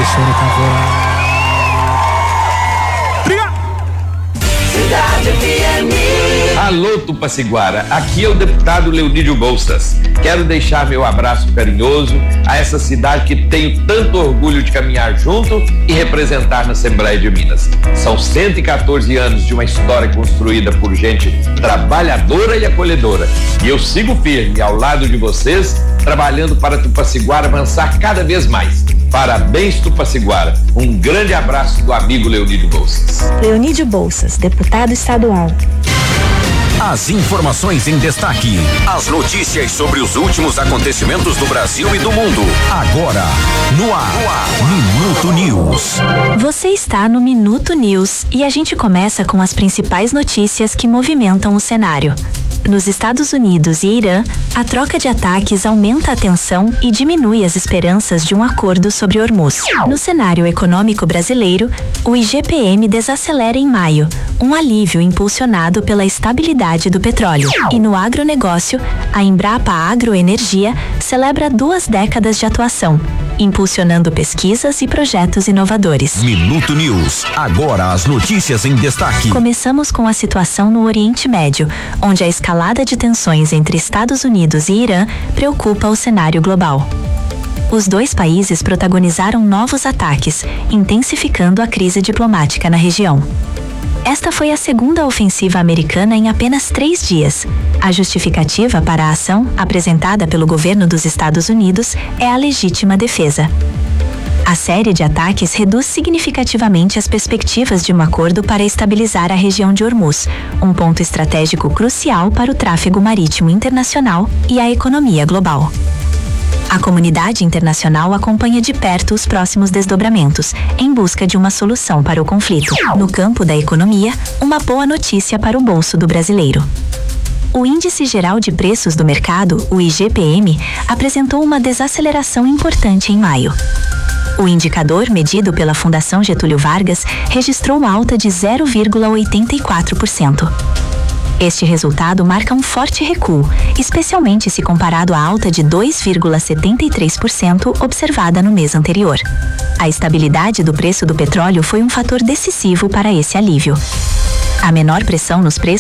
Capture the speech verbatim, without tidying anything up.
Alexandre Tavola. Cidade F M. Alô, Tupaciguara, aqui é o deputado Leonídio Bolsas. Quero deixar meu abraço carinhoso a essa cidade que tenho tanto orgulho de caminhar junto e representar na Assembleia de Minas. São cento e quatorze anos de uma história construída por gente trabalhadora e acolhedora. E eu sigo firme ao lado de vocês, trabalhando para Tupaciguara avançar cada vez mais. Parabéns, Tupaciguara. Um grande abraço do amigo Leonídio Bolsas. Leonídio Bolsas, deputado estadual. As informações em destaque, as notícias sobre os últimos acontecimentos do Brasil e do mundo. Agora, no ar, no ar. Minuto News. Você está no Minuto News e a gente começa com as principais notícias que movimentam o cenário. Nos Estados Unidos e Irã, a troca de ataques aumenta a tensão e diminui as esperanças de um acordo sobre Hormuz. No cenário econômico brasileiro, o I G P M desacelera em maio, um alívio impulsionado pela estabilidade do petróleo. E no agronegócio, a Embrapa Agroenergia celebra duas décadas de atuação, impulsionando pesquisas e projetos inovadores. Minuto News, agora as notícias em destaque. Começamos com a situação no Oriente Médio, onde a escalada de tensões entre Estados Unidos e Irã preocupa o cenário global. Os dois países protagonizaram novos ataques, intensificando a crise diplomática na região. Esta foi a segunda ofensiva americana em apenas três dias. A justificativa para a ação, apresentada pelo governo dos Estados Unidos, é a legítima defesa. A série de ataques reduz significativamente as perspectivas de um acordo para estabilizar a região de Hormuz, um ponto estratégico crucial para o tráfego marítimo internacional e a economia global. A comunidade internacional acompanha de perto os próximos desdobramentos, em busca de uma solução para o conflito. No campo da economia, uma boa notícia para o bolso do brasileiro. O Índice Geral de Preços do Mercado, o I G P M, apresentou uma desaceleração importante em maio. O indicador, medido pela Fundação Getúlio Vargas, registrou alta de zero vírgula oitenta e quatro por cento. Este resultado marca um forte recuo, especialmente se comparado à alta de dois vírgula setenta e três por cento observada no mês anterior. A estabilidade do preço do petróleo foi um fator decisivo para esse alívio. A menor pressão nos preços